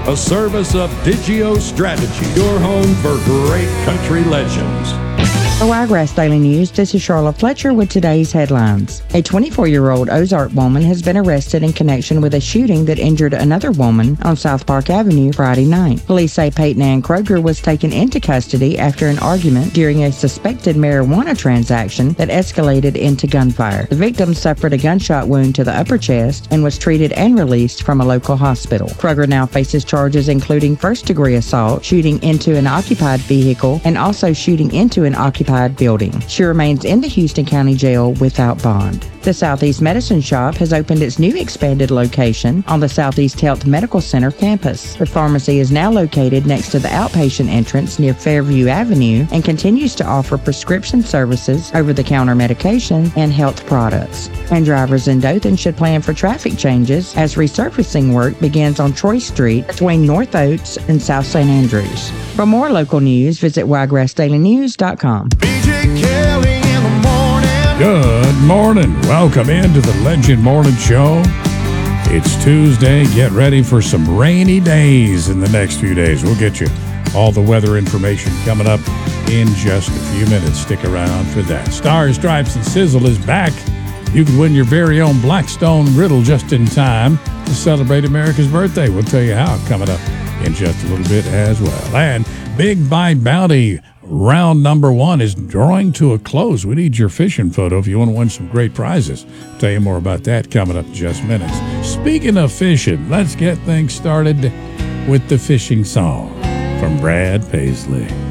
a service of Digio Strategy, your home for great country legends. For Wiregrass Daily News, this is Charlotte Fletcher with today's headlines. A 24-year-old Ozark woman has been arrested in connection with a shooting that injured another woman on South Park Avenue Friday night. Police say Peyton Ann Kroger was taken into custody after an argument during a suspected marijuana transaction that escalated into gunfire. The victim suffered a gunshot wound to the upper chest and was treated and released from a local hospital. Kroger now faces charges including first-degree assault, shooting into an occupied vehicle, and also shooting into an occupied building. She remains in the Houston County Jail without bond. The Southeast Medicine Shop has opened its new expanded location on the Southeast Health Medical Center campus. The pharmacy is now located next to the outpatient entrance near Fairview Avenue and continues to offer prescription services, over-the-counter medication, and health products. And drivers in Dothan should plan for traffic changes as resurfacing work begins on Troy Street between North Oates and South St. Andrews. For more local news, visit wiregrassdailynews.com. BJ Kelly in the morning. Good morning. Welcome into the Legend Morning Show. It's Tuesday. Get ready for some rainy days in the next few days. We'll get you all the weather information coming up in just a few minutes. Stick around for that. Stars, Stripes, and Sizzle is back. You can win your very own Blackstone riddle just in time to celebrate America's birthday. We'll tell you how coming up in just a little bit as well. And Big Buy Bounty round number 1 is drawing to a close. We need your fishing photo if you want to win some great prizes. I'll tell you more about that coming up in just minutes. Speaking of fishing, let's get things started with the fishing song from Brad Paisley.